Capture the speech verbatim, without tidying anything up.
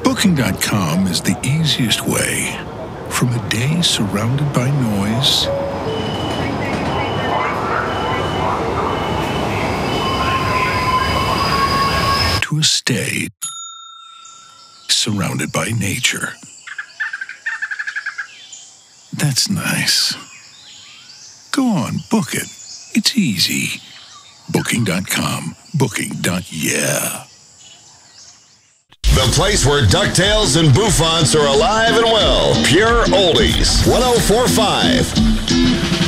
Booking dot com is the easiest way. From a day surrounded by noise to a stay surrounded by nature. That's nice. Go on, book it. It's easy. Booking dot com. Booking. Yeah. The place where DuckTales and Bouffants are alive and well. Pure Oldies. one oh four point five.